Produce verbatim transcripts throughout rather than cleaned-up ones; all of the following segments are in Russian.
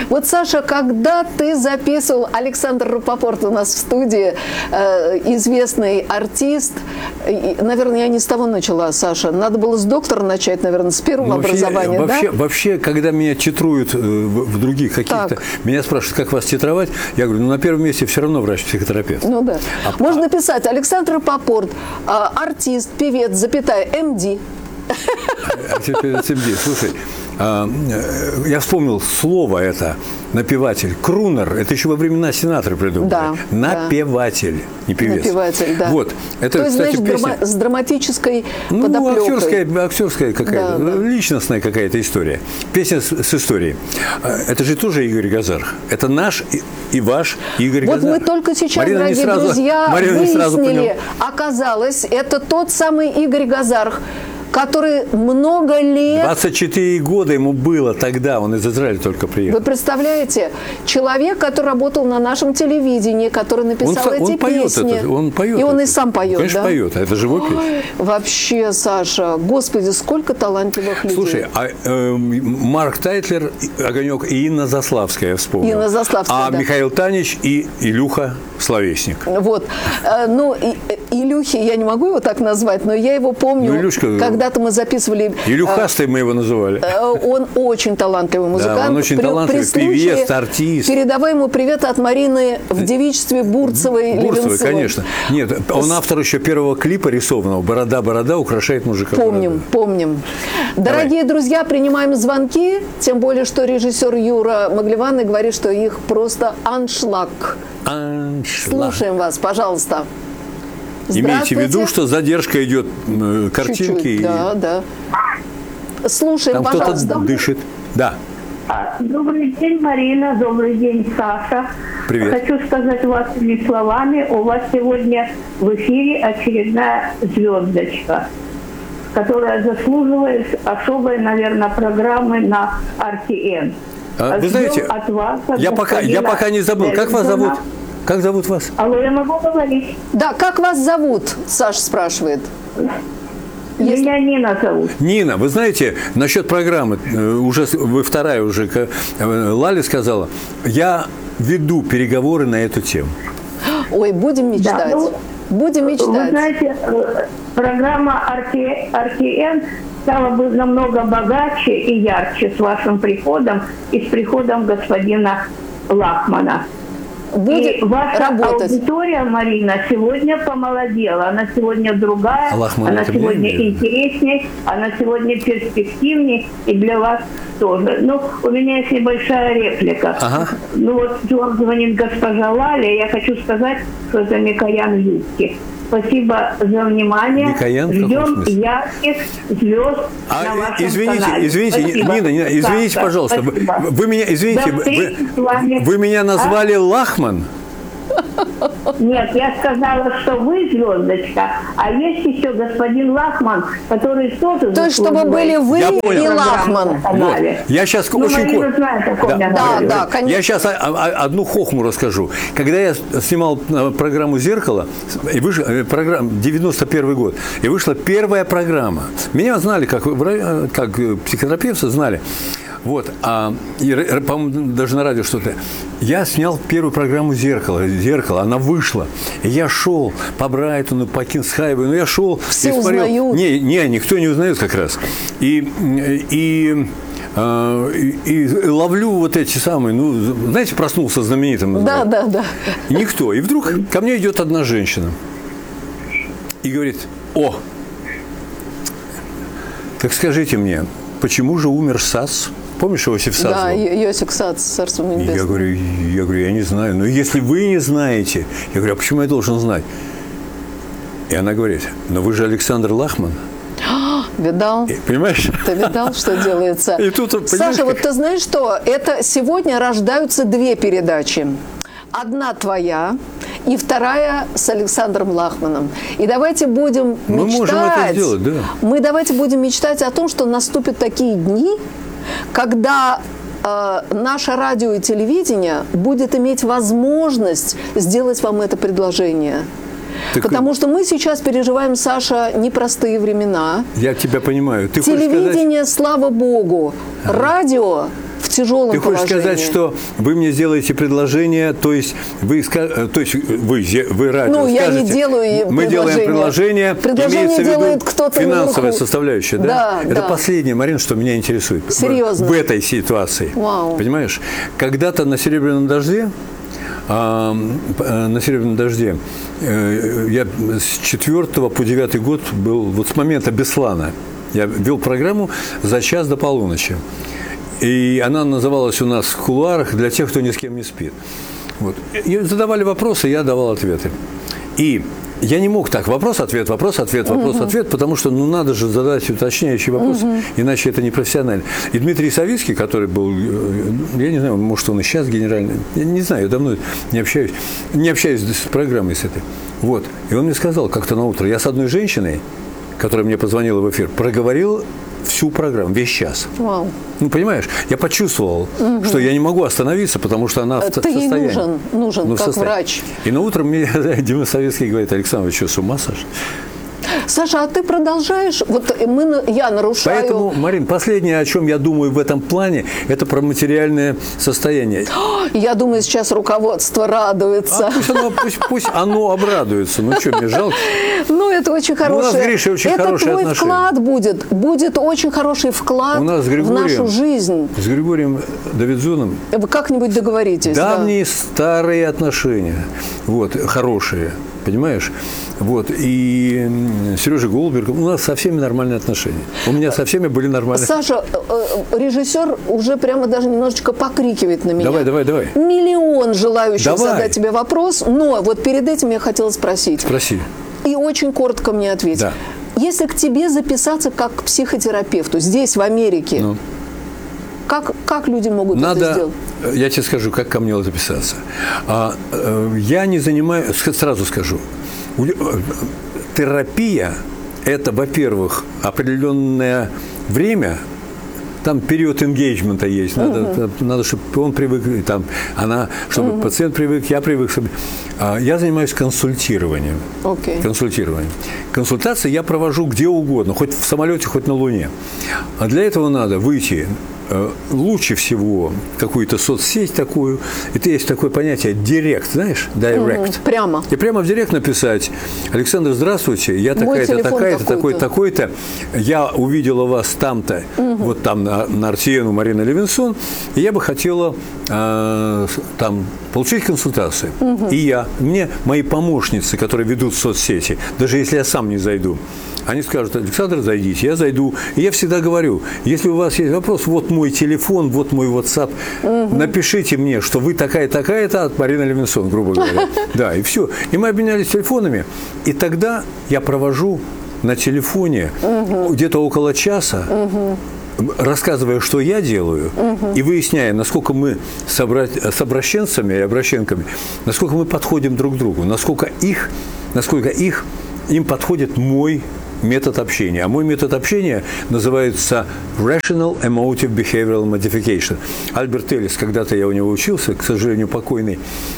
Вот, Саша, когда ты записывал, Александр Рапопорт у нас в студии, э, известный артист, и, наверное, я не с того начала, Саша, надо было с доктора начать, наверное, с первого ну, вообще, образования, вообще, да? Вообще, когда меня титруют в, в других каких-то, так. меня спрашивают, как вас титровать, я говорю, ну, на первом месте все равно врач-психотерапевт. Ну да. А, Можно писать Александр Рапопорт, э, артист, певец, запятая, эм ди. Слушай, я вспомнил слово это, напеватель. Крунер, это еще во времена сенатора придумали. Да, напеватель, да. не певец. Напеватель, да. Вот. Это, то есть, кстати, значит, песня... драма... с драматической ну, подоплекой. актерская, актерская какая-то, да, да. личностная какая-то история. Песня с, с историей. Это же тоже Игорь Газарх. Это наш и, и ваш Игорь вот Газарх. Вот мы только сейчас, Марина дорогие сразу, друзья, Марина выяснили, оказалось, это тот самый Игорь Газарх, который много лет... двадцать четыре года ему было тогда, он из Израиля только приехал. Вы представляете, человек, который работал на нашем телевидении, который написал он, эти он песни. Поет это, он поет и он это. и сам поет, Конечно, да? поет, это живопись. Ой, вообще, Саша, господи, сколько талантливых людей. Слушай, а, э, Марк Тайтлер, Огонек и Инна Заславская, я вспомнил. Инна Заславская, А да. Михаил Танич и Илюха Словесник. Вот. Ну, и, Илюхи, я не могу его так назвать, но я его помню, ну, когда-то мы записывали... Илюхастый мы его называли. Он очень талантливый музыкант. Да, он очень при, талантливый, при случае, певец, артист. Передавай ему привет от Марины в девичестве Бурцевой. Бурцевой, конечно. Нет, он автор еще первого клипа рисованного «Борода-борода украшает мужика». Помним, борода. помним. Дорогие Давай. друзья, принимаем звонки, тем более, что режиссер Юра Маглеванный говорит, что их просто аншлаг. Аншлаг. Слушаем вас, пожалуйста. Имейте в виду, что задержка идет э, картинки. Чуть-чуть, да, и... да. Слушаем, там пожалуйста. кто-то дышит. Да. Добрый день, Марина. Добрый день, Саша. Привет. Хочу сказать вашими словами. У вас сегодня в эфире очередная звездочка, которая заслуживает особой, наверное, программы на эр тэ эн. А, вы знаете, от вас, от я, пока, я пока не забыл. Как вас зовут? Как зовут вас? Алло, я могу говорить? Да, как вас зовут? Саша спрашивает. Если... Меня Нина зовут. Нина, вы знаете, насчет программы, уже вы вторая уже, Лали сказала, я веду переговоры на эту тему. Ой, будем мечтать. Да, ну, будем мечтать. Вы знаете, программа эр тэ эн стала бы намного богаче и ярче с вашим приходом и с приходом господина Лахмана. Будет и ваша работать. аудитория, Марина, сегодня помолодела. Она сегодня другая, Лахман, она сегодня мне, интереснее, она сегодня перспективнее, и для вас тоже. Ну, у меня есть небольшая реплика. Ага. Ну вот, вам звонит госпожа Лаля, я хочу сказать, что это Микоян Юбки. Спасибо за внимание. Микоян, ждем ярких звезд а, на вашем извините, канале. Извините, Спасибо. Нина, Нина, извините, Саша, пожалуйста. Вы, вы меня, извините, вы, вы меня назвали а? Лахман? Нет, я сказала, что вы звездочка, а есть еще господин Лахман, который тоже... То есть, чтобы были вы и Лахман. Вот. Я сейчас ну, очень... Марина знает, о ком да, я да, говорю. да, конечно. Я сейчас одну хохму расскажу. Когда я снимал программу «Зеркало», и вышла, программа, девяносто первый год, и вышла первая программа. Меня знали, как, как психотерапевта знали. Вот, а, и, по-моему, даже на радио что-то. Я снял первую программу «Зеркало», «Зеркало», она вышла. И я шел по Брайтону, по Кингсхайву, но я шел все и смотрел. Узнают. Не, не, никто не узнает как раз. И, и, и, и ловлю вот эти самые, ну, знаете, проснулся знаменитым. Да, да, да. Никто. И вдруг ко мне идет одна женщина и говорит: о, так скажите мне, почему же умер САС? Помнишь Иосиф Сац? Да, Иосиф Сац, царство небесное. Я говорю, я говорю, я не знаю. Но если вы не знаете, я говорю, а почему я должен знать? И она говорит, но вы же Александр Лахман. Видал? И, понимаешь? Ты видал, что делается? И тут, Саша, вот ты знаешь что? Это сегодня рождаются две передачи. Одна твоя и вторая с Александром Лахманом. И давайте будем мы мечтать. Мы можем это сделать, да. Мы давайте будем мечтать о том, что наступят такие дни, когда э, наше радио и телевидение будет иметь возможность сделать вам это предложение. Так Потому что мы сейчас переживаем, Саша, непростые времена. Я тебя понимаю. Ты телевидение, сказать... слава богу. Ага. Радио в тяжелом Ты хочешь положении. сказать, что вы мне сделаете предложение, то есть вы, то есть вы, вы радио Ну, я скажете, не делаю мы делаем предложение, Предложение имеется в виду делает кто-то финансовая наверху. составляющая, да? Да, Это да. последнее, Марина, что меня интересует. Серьезно? В этой ситуации. Вау. Понимаешь? Когда-то на «Серебряном дожде», а, на «Серебряном дожде» я с четвертого по девятый год был, вот с момента Беслана, я вел программу за час до полуночи. И она называлась у нас в кулуарах «Для тех, кто ни с кем не спит». Вот. И задавали вопросы, я давал ответы. И я не мог так, вопрос-ответ, вопрос-ответ, вопрос-ответ, потому что ну, надо же задать уточняющий вопрос, иначе это не профессионально. И Дмитрий Савицкий, который был, я не знаю, может, он и сейчас генеральный, я не знаю, я давно не общаюсь, не общаюсь с программой с этой. Вот. И он мне сказал как-то на утро, я с одной женщиной, которая мне позвонила в эфир, проговорил всю программу, весь час. Вау. Ну, понимаешь, я почувствовал, угу. что я не могу остановиться, потому что она в Ты состоянии. ей нужен, нужен ну, как состоянии. врач. И на утро мне Дима Советский говорит: Александр, вы что, с ума сошли? Саша, а ты продолжаешь? Вот мы, я нарушаю... Поэтому, Марин, последнее, о чем я думаю в этом плане, это про материальное состояние. Я думаю, сейчас руководство радуется. А пусть, оно, пусть, пусть оно обрадуется. Ну, что, мне жалко. Ну, это очень хорошее. У нас с Гришей очень это хорошие твой отношения. вклад будет. Будет очень хороший вклад У нас с в нашу жизнь. С Григорием Давидзоном Вы как-нибудь договоритесь. давние да. старые отношения. Вот, хорошие. Понимаешь? Вот. И Сережа Голуберг, у нас со всеми нормальные отношения. У меня со всеми были нормальные. Саша, режиссер уже прямо даже немножечко покрикивает на меня. Давай, давай, давай. Миллион желающих Давай. задать тебе вопрос, но вот перед этим я хотела спросить. Спроси. И очень коротко мне ответь. Да. Если к тебе записаться как к психотерапевту здесь, в Америке, Ну. как, как люди могут Надо, это сделать? я тебе скажу, как ко мне записаться. А, э, я не занимаюсь, сразу скажу, у- э, терапия – это, во-первых, определенное время, там период энгейджмента есть, надо, uh-huh. надо, чтобы он привык, и там, она, чтобы uh-huh. пациент привык, я привык. Чтобы... А, я занимаюсь консультированием. Okay. Консультированием. Консультации я провожу где угодно, хоть в самолете, хоть на Луне. А для этого надо выйти лучше всего в какую-то соцсеть такую. Это есть такое понятие директ, знаешь? Direct. Угу, прямо. И прямо в директ написать: Александр, здравствуйте, я такая-то, такая-то, такой-то, такой-то. Я увидела вас там-то, угу. вот там на, на Артиену Марина Левинсон, и я бы хотела э, там получить консультацию. Угу. И я, мне мои помощницы, которые ведут соцсети, даже если я сам не зайду, они скажут: Александр, зайдите, я зайду. И я всегда говорю: если у вас есть вопрос, вот мой телефон, вот мой WhatsApp, угу. напишите мне, что вы такая-такая-то от Марины Левинсон, грубо говоря. Да, и все. И мы обменялись телефонами, и тогда я провожу на телефоне угу. где-то около часа, угу. рассказывая, что я делаю, угу. и выясняя, насколько мы с, обра... с обращенцами и обращенками, насколько мы подходим друг к другу, насколько их, насколько их, им подходит мой метод общения. А мой метод общения называется Rational Emotive Behavioral Modification. Альберт Эллис, когда-то я у него учился, к сожалению, покойный,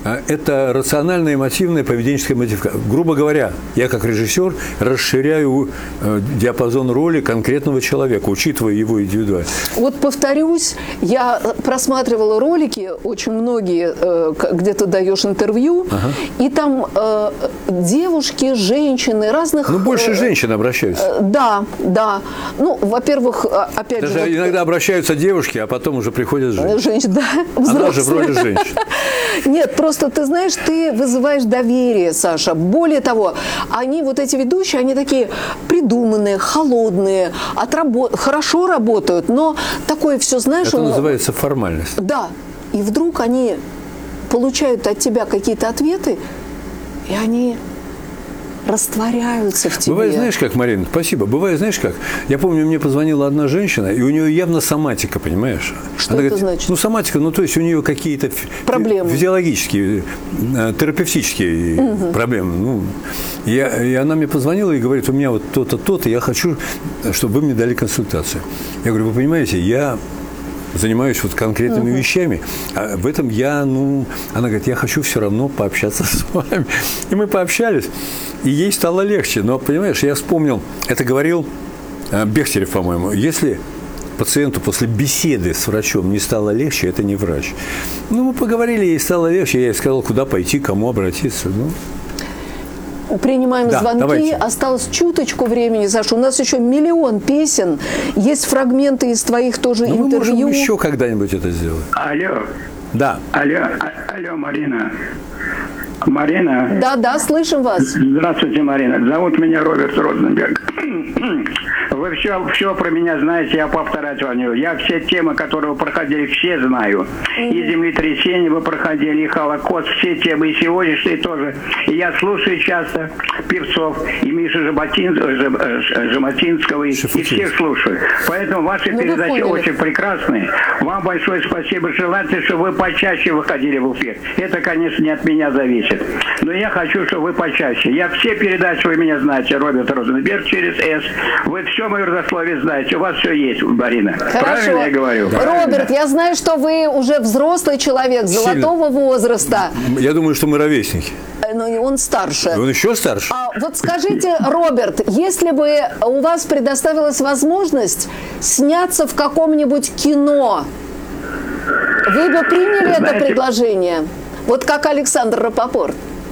это рациональная эмотивная поведенческая модификация. Грубо говоря, я как режиссер расширяю диапазон роли конкретного человека, учитывая его индивидуальность. Вот повторюсь, я просматривала ролики, очень многие, где ты даешь интервью, ага. и там э, девушки, женщины, разных... Ну, больше женщин обращаются. Да, да. Ну, во-первых, опять Даже же... Даже иногда обращаются девушки, а потом уже приходят женщины. Женщины, да. Взрослые. Она же в роли женщин. Нет, просто ты знаешь, ты вызываешь доверие, Саша. Более того, они, вот эти ведущие, они такие придуманные, холодные, отработ... хорошо работают, но такое все, знаешь... Это он... называется формальность. Да. И вдруг они получают от тебя какие-то ответы, и они... растворяются в тебе. Бывает, знаешь как, Марина, спасибо. Бывает, знаешь как, я помню, мне позвонила одна женщина, и у нее явно соматика, понимаешь? Что Она это говорит, значит? Ну, соматика, ну, то есть у нее какие-то проблемы. Физиологические, терапевтические угу. проблемы. Ну, я, и она мне позвонила и говорит: у меня вот то-то, то-то, я хочу, чтобы вы мне дали консультацию. Я говорю: вы понимаете, я... занимаюсь вот конкретными uh-huh. вещами. А в этом я, ну... Она говорит: я хочу все равно пообщаться с вами. И мы пообщались, и ей стало легче. Но, понимаешь, я вспомнил, это говорил Бехтерев, по-моему, если пациенту после беседы с врачом не стало легче, это не врач. Ну, мы поговорили, ей стало легче, я ей сказал, куда пойти, кому обратиться. Ну. Принимаем Да, звонки. давайте. Осталось чуточку времени, Саша. У нас еще миллион песен. Есть фрагменты из твоих тоже Ну, мы интервью. можем еще когда-нибудь это сделать. Алло. Да. Алло, а- алло, Марина. Марина. Да, да, слышим вас. Здравствуйте, Марина. Зовут меня Роберт Розенберг. Вы все, все про меня знаете, я повторять вам. Я все темы, которые вы проходили, все знаю. И землетрясение вы проходили, и Холокост, все темы, и сегодняшние тоже. И я слушаю часто певцов, и Мишу Жаботин, Жаб- Ж- Жаботинского, и, и всех слушаю. Поэтому ваши Ну, вы передачи поняли. очень прекрасные. Вам большое спасибо. Желательно, чтобы вы почаще выходили в эфир. Это, конечно, не от меня зависит. Но я хочу, чтобы вы почаще. Я все передачи, вы меня знаете, Роберт Розенберг через «С». Вы все мое родословие знаете. У вас все есть, Марина. Правильно я говорю? Роберт, я знаю, что вы уже взрослый человек, золотого возраста. Я думаю, что мы ровесники. Э, Но он старше. Он еще старше. А вот скажите, Роберт, если бы у вас предоставилась возможность сняться в каком-нибудь кино, вы бы приняли это Знаете- предложение? Вот как Александр Рапопорт.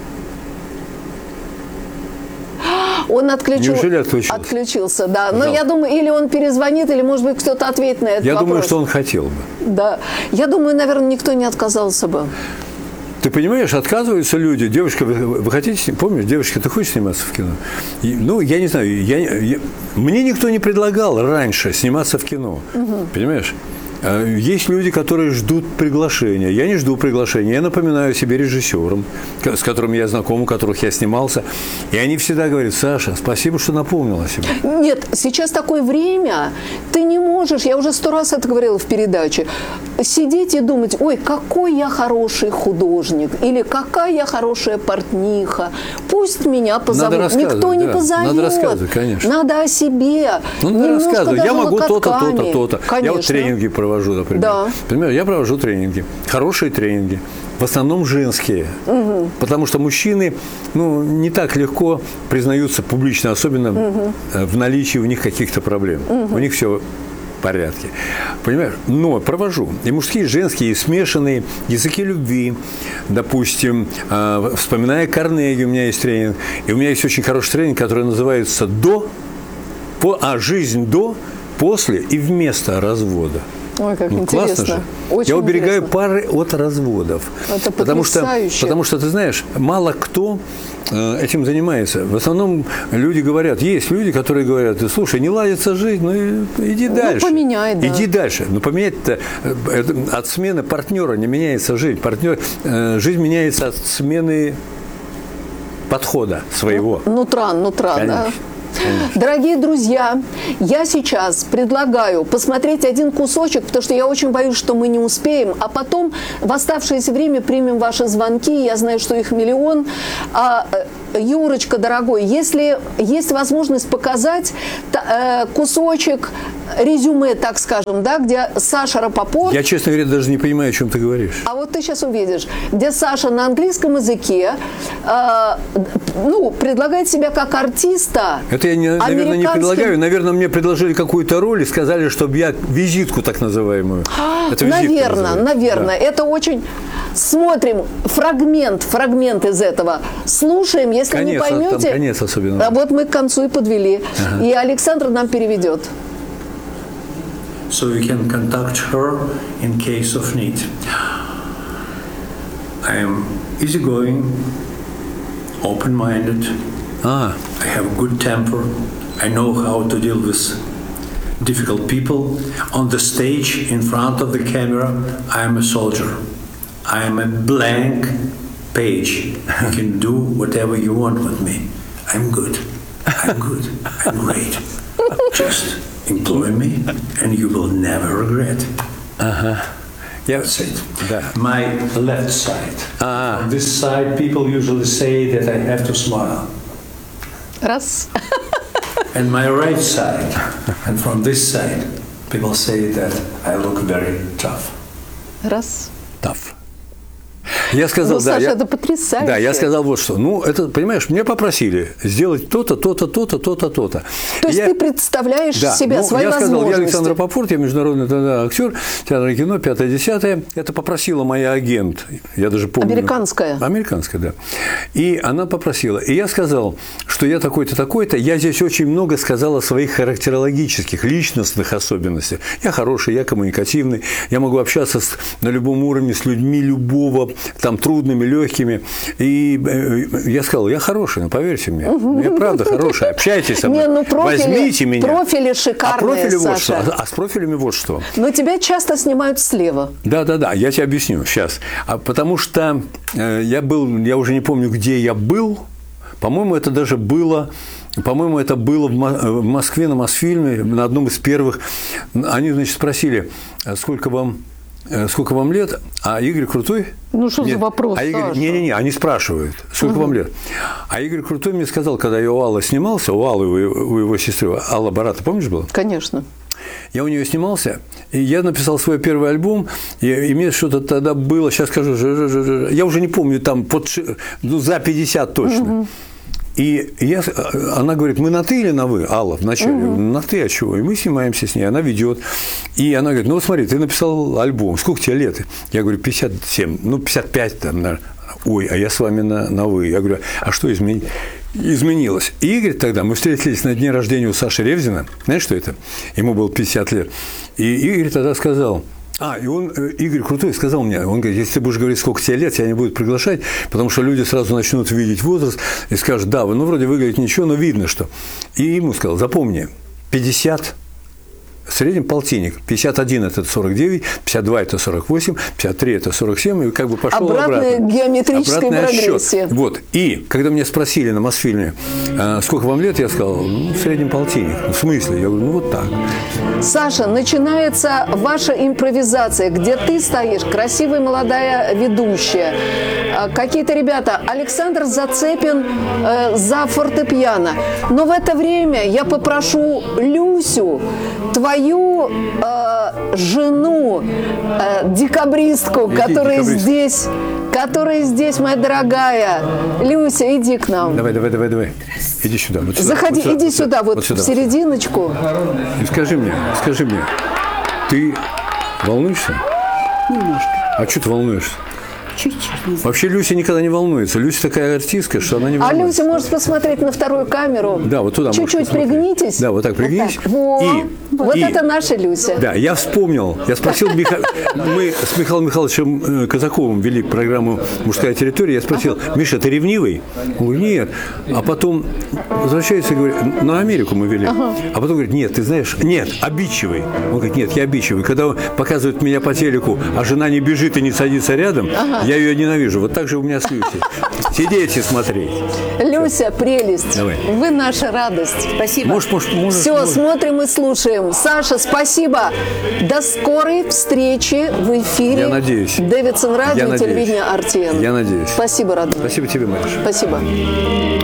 Он отключил, Неужели отключился? отключился, да. Но Пожалуйста. я думаю, или он перезвонит, или, может быть, кто-то ответит на этот Я вопрос. думаю, что он хотел бы. Да. Я думаю, наверное, никто не отказался бы. Ты понимаешь, отказываются люди. Девушка, вы, вы хотите, сни- помнишь, девушка, ты хочешь сниматься в кино? И, ну, я не знаю, я, я- мне никто не предлагал раньше сниматься в кино. Понимаешь? А есть люди, которые ждут приглашения. Я не жду приглашения. Я напоминаю о себе режиссерам, ко- с которыми я знаком, у которых я снимался. И они всегда говорят: Саша, спасибо, что напомнил о себе. Нет, сейчас такое время, ты не можешь, я уже сто раз это говорила в передаче, сидеть и думать: ой, какой я хороший художник, или какая я хорошая портниха, пусть меня позовут. рассказывать, Никто не да. позовет. Надо рассказывать, конечно. Надо о себе. Ну, надо Немножко рассказывать. Я даже могу то-то, то-то, локотками. то-то. Я Конечно. вот тренинги провожу, например. Да. Понимаешь, я провожу тренинги. Хорошие тренинги. В основном женские. Угу. Потому что мужчины, ну, не так легко признаются публично, особенно угу. в наличии у них каких-то проблем. Угу. У них все в порядке. Понимаешь? Но провожу. И мужские, и женские, и смешанные языки любви. Допустим, э, вспоминая Карнеги, у меня есть тренинг. И у меня есть очень хороший тренинг, который называется «До», по, а «Жизнь до», после и вместо развода. Ой, как ну, интересно. Классно же. Очень Я уберегаю интересно. пары от разводов. Это потому что, потрясающе. потому что, ты знаешь, мало кто э, этим занимается. В основном люди говорят, есть люди, которые говорят: слушай, не ладится жизнь, ну и- иди Ну, дальше. поменяй, да. Иди дальше. Но поменять-то э, это от смены партнера не меняется жизнь. Партнер, э, жизнь меняется от смены подхода своего. Нутра, нутра, Конечно. да. Дорогие друзья, я сейчас предлагаю посмотреть один кусочек, потому что я очень боюсь, что мы не успеем, а потом в оставшееся время примем ваши звонки. Я знаю, что их миллион. А, э, Юрочка, дорогой, если есть возможность показать та- э, кусочек резюме, так скажем, да, где Саша Рапопорт. Я, честно говоря, даже не понимаю, о чем ты говоришь. А вот ты сейчас увидишь, где Саша на английском языке э, ну, предлагает себя как артиста. Это я, не, наверное, не американским- предлагаю. Наверное, мне предложили какую-то роль и сказали, чтобы я визитку так называемую. Это визитка Наверное, называется. наверное. Да. Это очень... Смотрим фрагмент, фрагмент из этого. Слушаем, если Конец, не там поймете. конец особенно. А вот мы к концу и подвели. И Александр нам переведет. So we can contact her in case of need. I am easygoing, open-minded. А, I have good temper. I know how to deal with difficult people. On the stage, in front of the camera, I am a soldier. I am a blank page. You can do whatever you want with me. I'm good. I'm good. I'm great. Just employ me, and you will never regret. я... That's it. Да. My left side. Ah. On this side, people usually say that I have to smile. Раз. And my right side, and from this side, people say that I look very tough. Раз. Tough. Я сказал, ну, да. Саша, я, это потрясающе. Да, я сказал вот что. Ну, это, понимаешь, меня попросили сделать то-то, то-то, то-то, то-то, то-то. То есть я, ты представляешь да, себя, ну, свои я возможности. сказал, я Александр Попорт, я международный тогда актер, театр и кино, пятое-десятое. Это попросила моя агент. Я даже помню. Американская. Американская, да. И она попросила. И я сказал, что я такой-то, такой-то. Я здесь очень много сказал о своих характерологических, личностных особенностях. Я хороший, я коммуникативный, я могу общаться с, на любом уровне с людьми любого, там, трудными, легкими. И я сказал, я хороший, ну, поверьте мне. Я правда хороший. Общайтесь со мной. Не, ну, профили, возьмите меня. Профили шикарные, а профили Саша. Вот что. А, а с профилями вот что. Но тебя часто снимают слева. Да, да, да, я тебе объясню сейчас. А потому что э, я был, я уже не помню, где я был. По-моему, это даже было. По-моему, это было в Москве на Мосфильме, на одном из первых. Они, значит, спросили, сколько вам, сколько вам лет, а Игорь Крутой… Ну, что Нет, за вопрос, а Игорь, Саша? Не-не-не, они спрашивают, сколько угу. вам лет. А Игорь Крутой мне сказал, когда я у Аллы снимался, у Аллы, у его, у его сестры, Алла Барата, помнишь, была? Конечно. Я у нее снимался, и я написал свой первый альбом, и, и мне что-то тогда было, сейчас скажу, я уже не помню, там под, ну, за пятьдесят точно. Угу. И я, она говорит, мы на «ты» или на «вы», Алла, вначале. Угу. На «ты», а чего? И мы снимаемся с ней, она ведет. И она говорит, ну, вот смотри, ты написал альбом, сколько тебе лет? Я говорю, пятьдесят семь, ну, пятьдесят пять там, наверное. Ой, а я с вами на, на «вы». Я говорю, а что измен... изменилось? И Игорь тогда, мы встретились на дне рождения у Саши Ревзина, знаешь, что это? Ему было пятьдесят лет. И Игорь тогда сказал… А, и он, Игорь Крутой, сказал мне, он говорит, если ты будешь говорить, сколько тебе лет, тебя не будут приглашать, потому что люди сразу начнут видеть возраст и скажут, да, вы, ну, вроде выглядит ничего, но видно, что. И ему сказал, запомни, пятьдесят, в среднем полтинник, пятьдесят один – это сорок девять, пятьдесят два – это сорок восемь, пятьдесят три – это сорок семь, и как бы пошел обратная обратно. Геометрическая прогрессия. Вот, и когда меня спросили на Мосфильме, сколько вам лет, я сказал, ну, в среднем полтинник. В смысле? Я говорю, ну, вот так. Саша, начинается ваша импровизация, где ты стоишь, красивая молодая ведущая. Какие-то ребята, Александр зацепен э, за фортепиано. Но в это время я попрошу Люсю, твою э, жену, э, декабристку, Иди, которая декабрист. здесь, которая здесь, моя дорогая. Люся, иди к нам. Давай, давай, давай, давай. Иди сюда. Вот сюда Заходи, вот сюда, иди вот сюда, вот, вот сюда, в серединочку. И скажи мне, скажи мне, ты волнуешься? Немножко. А что ты волнуешься? Чуть-чуть. Не знаю. Вообще Люся никогда не волнуется. Люся такая артистка, что она не А волнуется. Люся может посмотреть на вторую камеру. Да, вот туда Чуть-чуть можешь посмотреть. пригнитесь. Да, вот так пригнись. Вот, так. И, Во, вот и, это наша Люся. Да, я вспомнил. Я спросил, Миха... мы с Михаилом Михайловичем Казаковым вели программу «Мужская территория». Я спросил, Миша, ты ревнивый? Он говорит, нет. А потом возвращается и говорит, на Америку мы вели. Ага. А потом говорит, нет, ты знаешь, нет, обидчивый. Он говорит, нет, я обидчивый. Когда показывают меня по телеку, а жена не бежит и не садится рядом, ага. я ее ненавижу. Вот так же у меня с Люсей. Сидеть и смотреть. Люся, прелесть. Давай. Вы наша радость. Спасибо. Может, может, может, Все, может. смотрим и слушаем. Саша, спасибо. До скорой встречи в эфире. Я надеюсь. Дэвидсон радио Я и надеюсь. телевидение эр ти эн. Я надеюсь. Спасибо, родной. Спасибо тебе, Мариша. Спасибо.